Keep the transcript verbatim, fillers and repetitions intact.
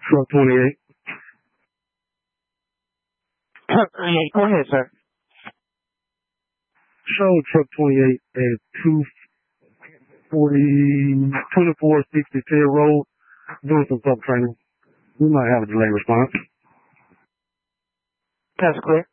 Truck twenty-eight. Go ahead, sir. Show truck twenty-eight at two forty, twenty-four sixty Ted Road, doing some truck training. We might have a delay response. That's clear.